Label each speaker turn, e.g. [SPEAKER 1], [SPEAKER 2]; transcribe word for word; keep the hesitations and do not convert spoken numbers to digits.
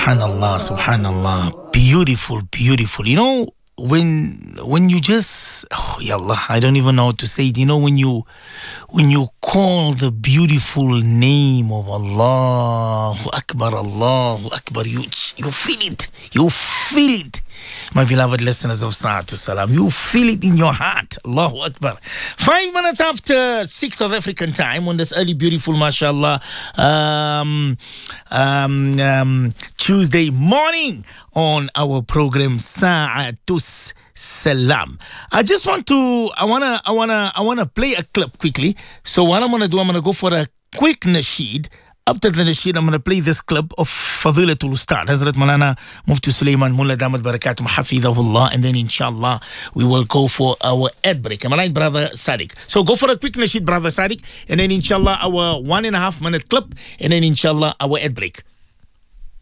[SPEAKER 1] Subhanallah, Subhanallah. Beautiful, beautiful. You know, when when you just, oh, ya Allah, I don't even know how to say it. You know, when you when you call the beautiful name of Allahu Akbar, Allahu Akbar, you you feel it. You feel it. My beloved listeners of Sa'atu Salam, you feel it in your heart. Allahu Akbar. Five minutes after six of African time on this early, beautiful, mashallah, um, um, um, Tuesday morning on our program Sa'atu Salam. I just want to, I wanna, I wanna, I wanna play a clip quickly. So what I'm gonna do, I'm gonna go for a quick nasheed. After the nasheed, I'm going to play this clip of Fadilatul Ustad, Hazrat Malana Mufti Sulaiman Mullah Damat Barakatum Hafidahullah, and then inshallah we will go for our ad break. Am I right, Brother Sadiq? So go for a quick nasheed, Brother Sadiq, and then inshallah our one and a half minute clip, and then inshallah our ad break.